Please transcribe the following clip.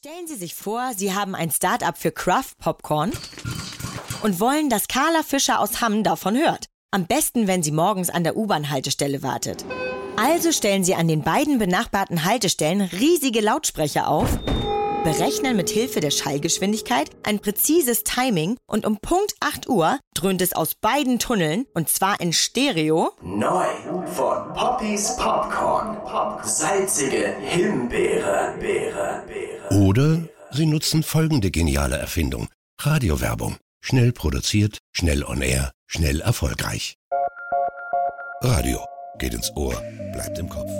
Stellen Sie sich vor, Sie haben ein Start-up für Craft Popcorn und wollen, dass Carla Fischer aus Hamm davon hört. Am besten, wenn sie morgens an der U-Bahn-Haltestelle wartet. Also stellen Sie an den beiden benachbarten Haltestellen riesige Lautsprecher auf, berechnen mit Hilfe der Schallgeschwindigkeit ein präzises Timing und um Punkt 8 Uhr dröhnt es aus beiden Tunneln, und zwar in Stereo. Neu von Poppys Popcorn. Salzige Himbeere. Oder Sie nutzen folgende geniale Erfindung. Radiowerbung. Schnell produziert, schnell on air, schnell erfolgreich. Radio. Geht ins Ohr, bleibt im Kopf.